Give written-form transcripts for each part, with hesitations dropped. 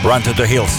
Run to the Hills.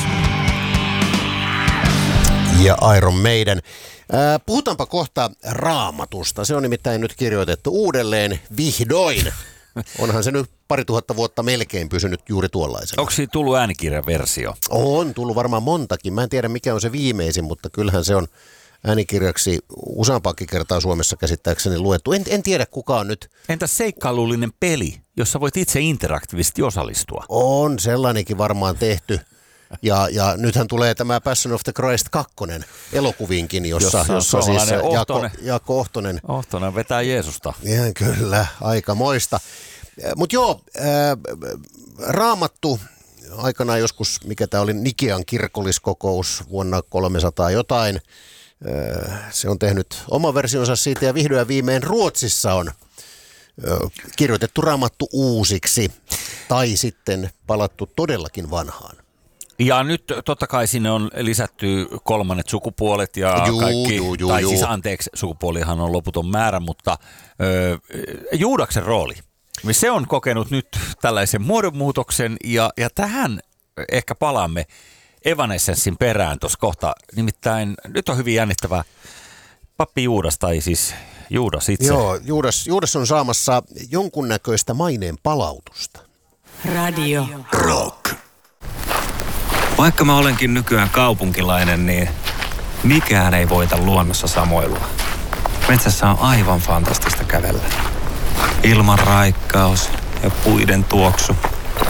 Ja Iron Maiden. Puhutaanpa kohta Raamatusta. Se on nimittäin nyt kirjoitettu uudelleen vihdoin. Onhan se nyt 2000 vuotta melkein pysynyt juuri tuollaisena. Onko siinä tullut äänikirjaversio? On tullut varmaan montakin. Mä en tiedä mikä on se viimeisin, mutta kyllähän se on äänikirjaksi useampaakin kertaa Suomessa käsittääkseni luettu. En tiedä kuka on nyt. Entäs seikkailullinen peli, jossa voit itse interaktiivisesti osallistua? On sellainenkin varmaan tehty. Ja nythän tulee tämä Passion of the Christ 2 elokuviinkin, jossa siis Jaakko Ohtonen. Ohtonen vetää Jeesusta. Ihan kyllä, aikamoista. Mutta joo, Raamattu aikanaan joskus, mikä tämä oli Nikean kirkolliskokous vuonna 300 jotain. Se on tehnyt oman versionsa siitä ja vihdoin ja viimein Ruotsissa on kirjoitettu Raamattu uusiksi tai sitten palattu todellakin vanhaan. Ja nyt totta kai sinne on lisätty kolmannet sukupuolet ja kaikki, siis anteeksi, sukupuolihan on loputon määrä, mutta Juudaksen rooli, se on kokenut nyt tällaisen muodonmuutoksen ja tähän ehkä palaamme Evanescensin perään tuossa kohta. Nimittäin nyt on hyvin jännittävää pappi Juudas tai siis Juudas itse. Joo, Juudas on saamassa jonkunnäköistä maineen palautusta. Radio Rock. Vaikka mä olenkin nykyään kaupunkilainen, niin mikään ei voita luonnossa samoilua. Metsässä on aivan fantastista kävellä. Ilman raikkaus ja puiden tuoksu.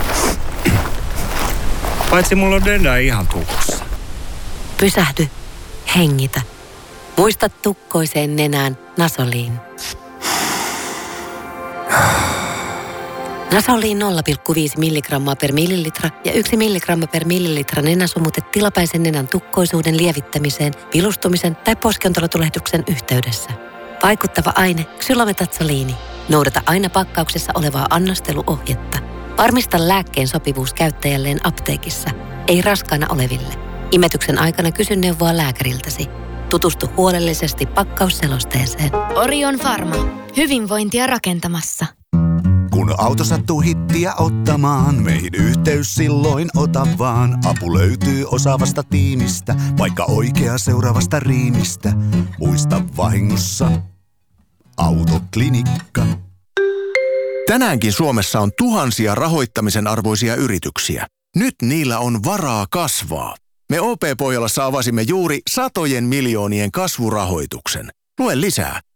Paitsi mulla on denda ihan tukossa. Pysähdy, hengitä. Muista tukkoiseen nenään Nasoliin. Nasoliin 0,5 milligrammaa per millilitra ja 1 milligramma per millilitra nenäsumutet tilapäisen nenän tukkoisuuden lievittämiseen, vilustumisen tai poskiontelotulehduksen yhteydessä. Vaikuttava aine ksylometatsoliini. Noudata aina pakkauksessa olevaa annosteluohjetta. Varmista lääkkeen sopivuus käyttäjälleen apteekissa, ei raskaana oleville. Imetyksen aikana kysy neuvoa lääkäriltäsi. Tutustu huolellisesti pakkausselosteeseen. Orion Pharma. Hyvinvointia rakentamassa. Kun auto sattuu hittiä ottamaan, meihin yhteys silloin ota vaan. Apu löytyy osaavasta tiimistä, vaikka oikea seuraavasta riimistä. Muista vahingossa, Autoklinikka. Tänäänkin Suomessa on tuhansia rahoittamisen arvoisia yrityksiä. Nyt niillä on varaa kasvaa. Me OP-Pohjolassa avasimme juuri satojen miljoonien kasvurahoituksen. Lue lisää